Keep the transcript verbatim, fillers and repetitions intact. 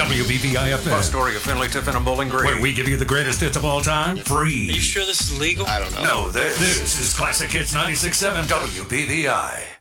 W B V I F M. Story of Finley, Tiffin, and Bowling Green. Where we give you the greatest hits of all time, free. Are you sure this is legal? I don't know. No, this, this is Classic Hits ninety-six point seven W B V I.